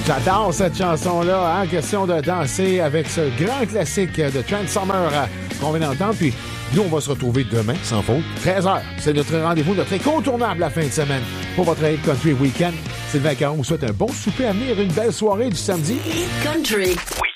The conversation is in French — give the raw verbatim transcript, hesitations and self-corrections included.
J'adore cette chanson-là, hein? Question de danser avec ce grand classique de Trent Summer euh, qu'on vient d'entendre. Puis nous, on va se retrouver demain, sans faute, treize heures. C'est notre rendez-vous, notre incontournable la fin de semaine pour votre Hit Country Weekend. Sylvain Caron vous souhaite un bon souper à venir, une belle soirée du samedi. Hit Country.